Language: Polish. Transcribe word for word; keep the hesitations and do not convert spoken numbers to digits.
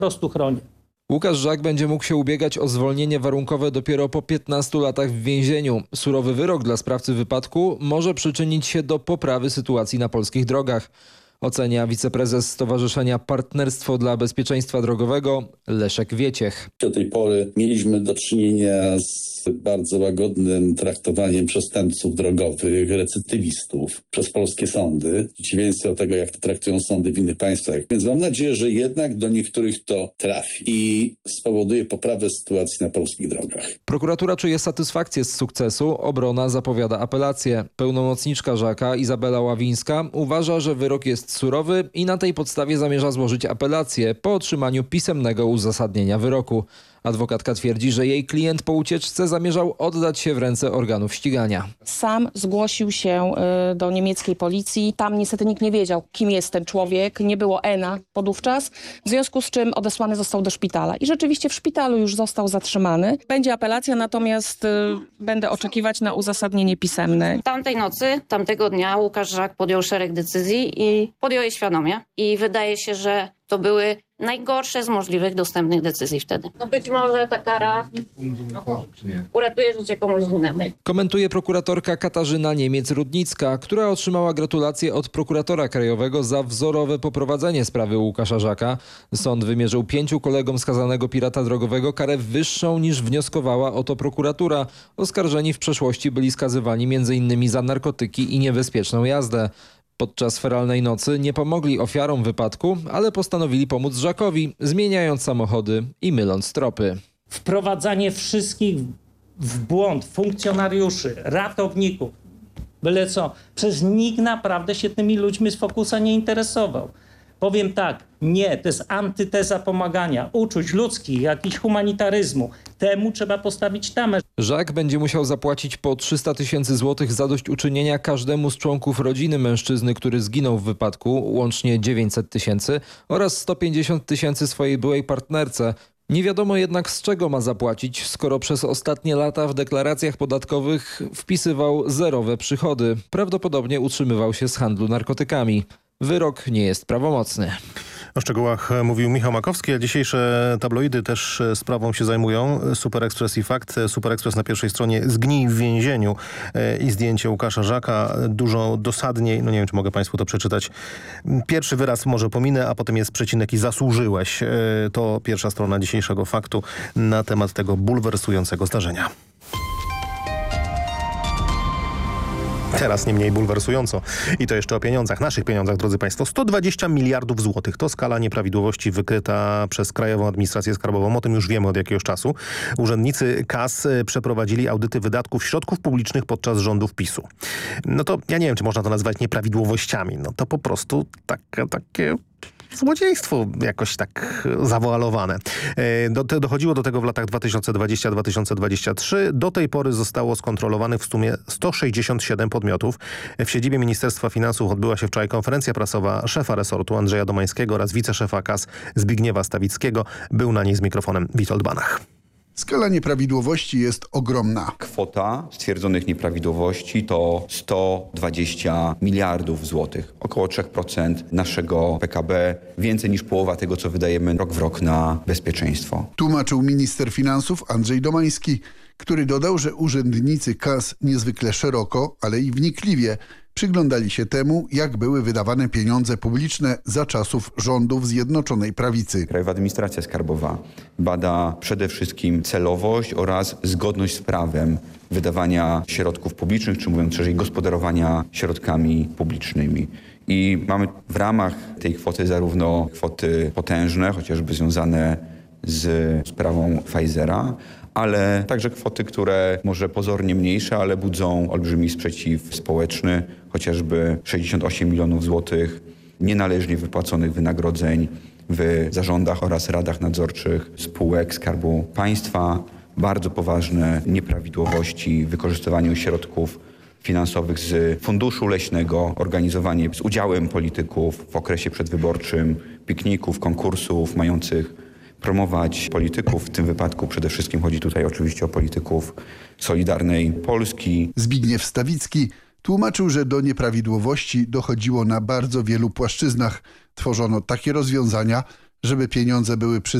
prostu chronię. Łukasz Żak będzie mógł się ubiegać o zwolnienie warunkowe dopiero po piętnastu latach w więzieniu. Surowy wyrok dla sprawcy wypadku może przyczynić się do poprawy sytuacji na polskich drogach, ocenia wiceprezes Stowarzyszenia Partnerstwo dla Bezpieczeństwa Drogowego Leszek Wieciech. Do tej pory mieliśmy do czynienia z bardzo łagodnym traktowaniem przestępców drogowych, recydywistów przez polskie sądy, w przeciwieństwie do tego, jak to traktują sądy w innych państwach. Więc mam nadzieję, że jednak do niektórych to trafi i spowoduje poprawę sytuacji na polskich drogach. Prokuratura czuje satysfakcję z sukcesu, obrona zapowiada apelację. Pełnomocniczka Żaka Izabela Ławińska uważa, że wyrok jest surowy i na tej podstawie zamierza złożyć apelację po otrzymaniu pisemnego uzasadnienia wyroku. Adwokatka twierdzi, że jej klient po ucieczce zamierzał oddać się w ręce organów ścigania. Sam zgłosił się y, do niemieckiej policji. Tam niestety nikt nie wiedział, kim jest ten człowiek. Nie było E N A podówczas, w związku z czym odesłany został do szpitala. I rzeczywiście w szpitalu już został zatrzymany. Będzie apelacja, natomiast y, będę oczekiwać na uzasadnienie pisemne. Tamtej nocy, tamtego dnia Łukasz Żak podjął szereg decyzji i podjął je świadomie. I wydaje się, że to były najgorsze z możliwych dostępnych decyzji wtedy. No być może ta kara uratuje życie komuś innemu. Komentuje prokuratorka Katarzyna Niemiec-Rudnicka, która otrzymała gratulacje od prokuratora krajowego za wzorowe poprowadzenie sprawy Łukasza Żaka. Sąd wymierzył pięciu kolegom skazanego pirata drogowego karę wyższą niż wnioskowała o to prokuratura. Oskarżeni w przeszłości byli skazywani między innymi za narkotyki i niebezpieczną jazdę. Podczas feralnej nocy nie pomogli ofiarom wypadku, ale postanowili pomóc Żakowi, zmieniając samochody i myląc tropy. Wprowadzanie wszystkich w błąd, funkcjonariuszy, ratowników, byle co. Przecież nikt naprawdę się tymi ludźmi z Focusa nie interesował. Powiem tak, nie, to jest antyteza pomagania, uczuć ludzkich, jakichś humanitaryzmu. Temu trzeba postawić tamę. Żak będzie musiał zapłacić po trzysta tysięcy złotych zadośćuczynienia każdemu z członków rodziny mężczyzny, który zginął w wypadku, łącznie dziewięćset tysięcy, oraz sto pięćdziesiąt tysięcy swojej byłej partnerce. Nie wiadomo jednak, z czego ma zapłacić, skoro przez ostatnie lata w deklaracjach podatkowych wpisywał zerowe przychody. Prawdopodobnie utrzymywał się z handlu narkotykami. Wyrok nie jest prawomocny. O szczegółach mówił Michał Makowski, a dzisiejsze tabloidy też sprawą się zajmują. Super Express i Fakt. Super Express na pierwszej stronie: zgnij w więzieniu i zdjęcie Łukasza Żaka. Dużo dosadniej, no nie wiem, czy mogę państwu to przeczytać. Pierwszy wyraz może pominę, a potem jest przecinek i zasłużyłeś. To pierwsza strona dzisiejszego Faktu na temat tego bulwersującego zdarzenia. Teraz nie mniej bulwersująco. I to jeszcze o pieniądzach, naszych pieniądzach, drodzy państwo. sto dwadzieścia miliardów złotych to skala nieprawidłowości wykryta przez Krajową Administrację Skarbową. O tym już wiemy od jakiegoś czasu. Urzędnicy K A S przeprowadzili audyty wydatków środków publicznych podczas rządów PiSu. No to ja nie wiem, czy można to nazywać nieprawidłowościami. No to po prostu takie... takie... złodziejstwo jakoś tak zawoalowane. Do, dochodziło do tego w latach dwa tysiące dwudziestym do dwa tysiące dwudziestego trzeciego. Do tej pory zostało skontrolowanych w sumie sto sześćdziesiąt siedem podmiotów. W siedzibie Ministerstwa Finansów odbyła się wczoraj konferencja prasowa szefa resortu Andrzeja Domańskiego oraz wiceszefa K A S Zbigniewa Stawickiego. Był na niej z mikrofonem Witold Banach. Skala nieprawidłowości jest ogromna. Kwota stwierdzonych nieprawidłowości to sto dwadzieścia miliardów złotych. Około trzy procent naszego P K B. Więcej niż połowa tego, co wydajemy rok w rok na bezpieczeństwo. Tłumaczył minister finansów Andrzej Domański, który dodał, że urzędnicy K A S niezwykle szeroko, ale i wnikliwie przyglądali się temu, jak były wydawane pieniądze publiczne za czasów rządów Zjednoczonej Prawicy. Krajowa Administracja Skarbowa bada przede wszystkim celowość oraz zgodność z prawem wydawania środków publicznych, czy mówiąc szerzej, gospodarowania środkami publicznymi. I mamy w ramach tej kwoty zarówno kwoty potężne, chociażby związane z sprawą Pfizera, ale także kwoty, które może pozornie mniejsze, ale budzą olbrzymi sprzeciw społeczny, chociażby sześćdziesiąt osiem milionów złotych nienależnie wypłaconych wynagrodzeń w zarządach oraz radach nadzorczych spółek Skarbu Państwa, bardzo poważne nieprawidłowości w wykorzystywaniu środków finansowych z Funduszu Leśnego, organizowanie z udziałem polityków w okresie przedwyborczym pikników, konkursów mających promować polityków. W tym wypadku przede wszystkim chodzi tutaj oczywiście o polityków Solidarnej Polski. Zbigniew Stawicki tłumaczył, że do nieprawidłowości dochodziło na bardzo wielu płaszczyznach. Tworzono takie rozwiązania, Żeby pieniądze były przyznane,